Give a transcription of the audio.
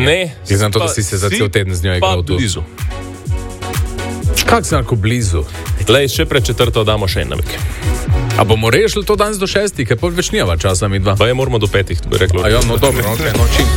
Ne. Glede na to, da si se za cel teden z njo igral tu. Blizu. Kak si lahko blizu? Lej, še pred 4. damo še en namik. A bomo rešili to danes do 6, ker pol več nijava časa mi dva. Pa je moramo do 5, to bi reklo. A ja, no dobro, okay, no čim.